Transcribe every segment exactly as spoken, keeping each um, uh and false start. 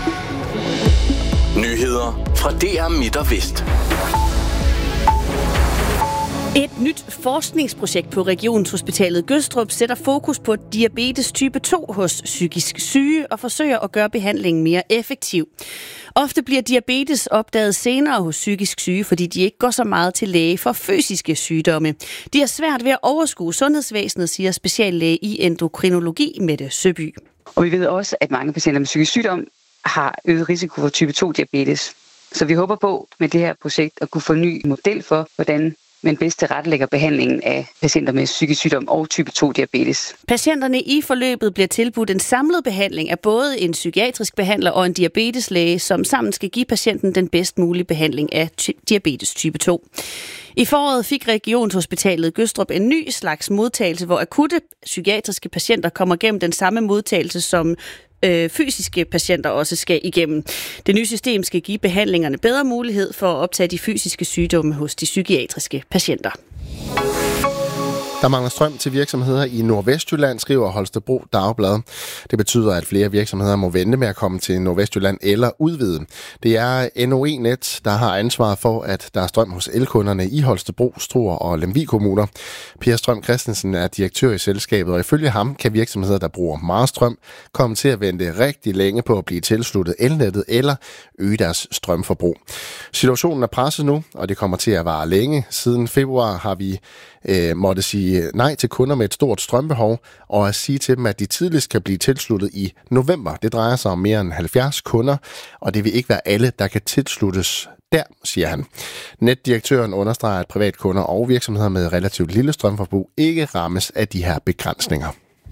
Nyheder fra D R Midt og Vest. Et nyt forskningsprojekt på Regionshospitalet Gødstrup sætter fokus på diabetes type to hos psykisk syge og forsøger at gøre behandlingen mere effektiv. Ofte bliver diabetes opdaget senere hos psykisk syge, fordi de ikke går så meget til læge for fysiske sygdomme. De har svært ved at overskue sundhedsvæsenet, siger speciallæge i endokrinologi Mette Søby. Og vi ved også, at mange patienter med psykisk sygdom har øget risiko for type to diabetes. Så vi håber på med det her projekt at kunne få en ny model for, hvordan man bedst tilrettelægger behandlingen af patienter med psykisk sygdom og type to diabetes. Patienterne i forløbet bliver tilbudt en samlet behandling af både en psykiatrisk behandler og en diabeteslæge, som sammen skal give patienten den bedst mulige behandling af ty- diabetes type to. I foråret fik Regionshospitalet Gødstrup en ny slags modtagelse, hvor akutte psykiatriske patienter kommer gennem den samme modtagelse, som øh, fysiske patienter også skal igennem. Det nye system skal give behandlingerne bedre mulighed for at optage de fysiske sygdomme hos de psykiatriske patienter. Der mangler strøm til virksomheder i Nordvestjylland, skriver Holstebro Dagblad. Det betyder, at flere virksomheder må vente med at komme til Nordvestjylland eller udvide. Det er N O E Net, der har ansvaret for, at der er strøm hos elkunderne i Holstebro, Struer og Lemvig kommuner. Per Strøm Christensen er direktør i selskabet, og ifølge ham kan virksomheder, der bruger meget strøm, komme til at vente rigtig længe på at blive tilsluttet elnettet eller øge deres strømforbrug. Situationen er presset nu, og det kommer til at vare længe. Siden februar har vi øh, måtte sige nej til kunder med et stort strømbehov, og at sige til dem, at de tidligst kan blive tilsluttet i november. Det drejer sig om mere end halvfjerds kunder, og det vil ikke være alle, der kan tilsluttes der, siger han. Netdirektøren understreger, at privatkunder og virksomheder med relativt lille strømforbrug ikke rammes af de her begrænsninger.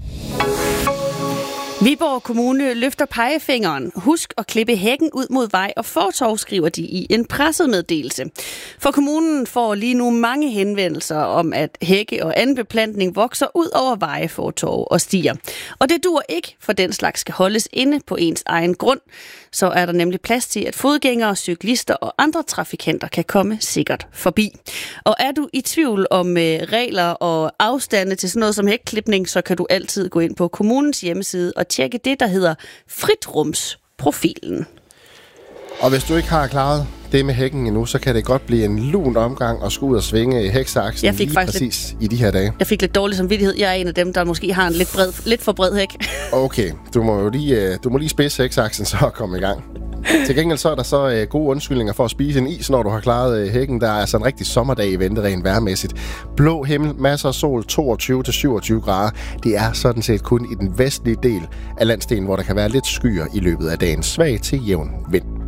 Viborg Kommune løfter pegefingeren. Husk at klippe hækken ud mod vej og fortov, skriver de i en pressemeddelelse. For kommunen får lige nu mange henvendelser om, at hække og anden beplantning vokser ud over veje, fortov og stier. Og det dur ikke, for den slags skal holdes inde på ens egen grund. Så er der nemlig plads til, at fodgængere, cyklister og andre trafikanter kan komme sikkert forbi. Og er du i tvivl om øh, regler og afstande til sådan noget som hækklipning, så kan du altid gå ind på kommunens hjemmeside og tjekke det, der hedder fritrumsprofilen. Og hvis du ikke har klaret det med hækken endnu, så kan det godt blive en lun omgang at skulle ud og svinge heksaksen lige præcis lidt, i de her dage. Jeg fik lidt dårlig samvittighed. Jeg er en af dem, der måske har en lidt, bred, lidt for bred hæk. Okay, du må jo lige, du må lige spidse heksaksen, så komme i gang. Til gengæld så er der så gode undskyldninger for at spise en is, når du har klaret hækken. Der er altså en rigtig sommerdag i vente rent vejrmæssigt. Blå himmel, masser af sol, toogtyve til syvogtyve grader. Det er sådan set kun i den vestlige del af landsdelen, hvor der kan være lidt skyer i løbet af dagen. Svag til jævn vind.